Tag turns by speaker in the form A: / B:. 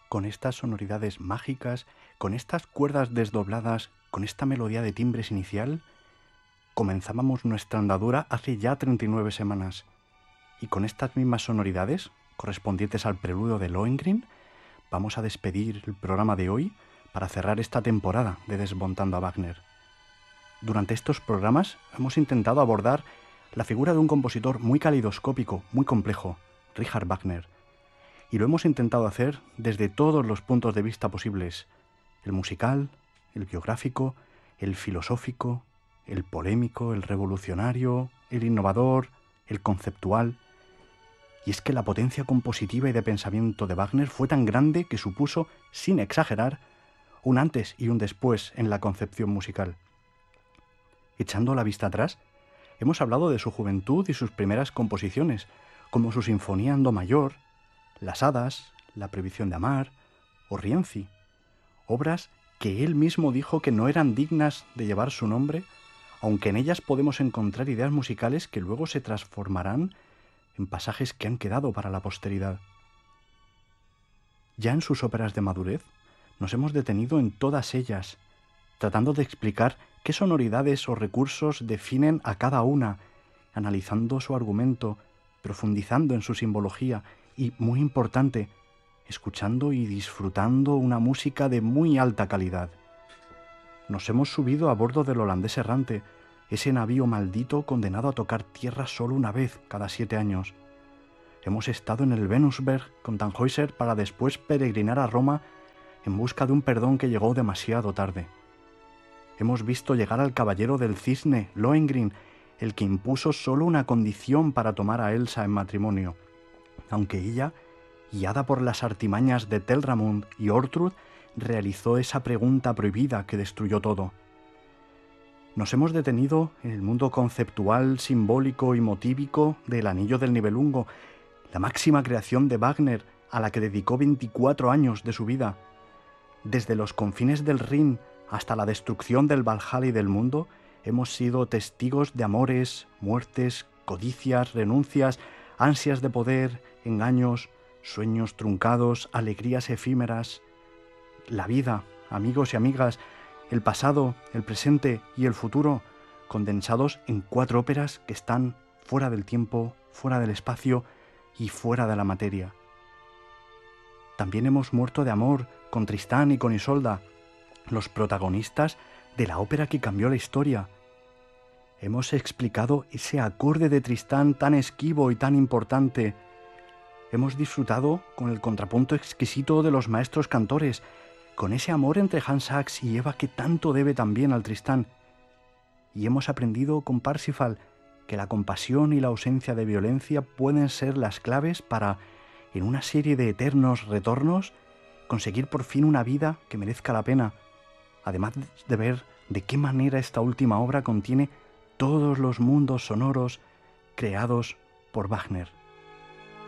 A: con estas sonoridades mágicas, con estas cuerdas desdobladas, con esta melodía de timbres inicial, comenzábamos nuestra andadura hace ya 39 semanas. Y con estas mismas sonoridades, correspondientes al preludio de Lohengrin, vamos a despedir el programa de hoy para cerrar esta temporada de Desmontando a Wagner. Durante estos programas hemos intentado abordar la figura de un compositor muy calidoscópico, muy complejo, Richard Wagner. Y lo hemos intentado hacer desde todos los puntos de vista posibles: el musical, el biográfico, el filosófico, el polémico, el revolucionario, el innovador, el conceptual. Y es que la potencia compositiva y de pensamiento de Wagner fue tan grande que supuso, sin exagerar, un antes y un después en la concepción musical. Echando la vista atrás, hemos hablado de su juventud y sus primeras composiciones, como su Sinfonía en Do mayor, Las Hadas, La Prohibición de Amar o Rienzi, obras que él mismo dijo que no eran dignas de llevar su nombre, aunque en ellas podemos encontrar ideas musicales que luego se transformarán en pasajes que han quedado para la posteridad. Ya en sus óperas de madurez, nos hemos detenido en todas ellas, tratando de explicar qué sonoridades o recursos definen a cada una, analizando su argumento, profundizando en su simbología y, muy importante, escuchando y disfrutando una música de muy alta calidad. Nos hemos subido a bordo del holandés errante, ese navío maldito condenado a tocar tierra solo una vez cada 7 años. Hemos estado en el Venusberg con Tannhäuser para después peregrinar a Roma en busca de un perdón que llegó demasiado tarde. Hemos visto llegar al caballero del cisne, Lohengrin, el que impuso solo una condición para tomar a Elsa en matrimonio, aunque ella, guiada por las artimañas de Telramund y Ortrud, realizó esa pregunta prohibida que destruyó todo. Nos hemos detenido en el mundo conceptual, simbólico y motívico del Anillo del Nibelungo, la máxima creación de Wagner, a la que dedicó 24 años de su vida. Desde los confines del Rin hasta la destrucción del Valhalla y del mundo, hemos sido testigos de amores, muertes, codicias, renuncias, ansias de poder, engaños, sueños truncados, alegrías efímeras. La vida, amigos y amigas, el pasado, el presente y el futuro, condensados en 4 óperas que están fuera del tiempo, fuera del espacio y fuera de la materia. También hemos muerto de amor con Tristán y con Isolda, los protagonistas de la ópera que cambió la historia. Hemos explicado ese acorde de Tristán tan esquivo y tan importante. Hemos disfrutado con el contrapunto exquisito de los maestros cantores, con ese amor entre Hans Sachs y Eva que tanto debe también al Tristán. Y hemos aprendido con Parsifal que la compasión y la ausencia de violencia pueden ser las claves para, en una serie de eternos retornos, conseguir por fin una vida que merezca la pena, además de ver de qué manera esta última obra contiene todos los mundos sonoros creados por Wagner.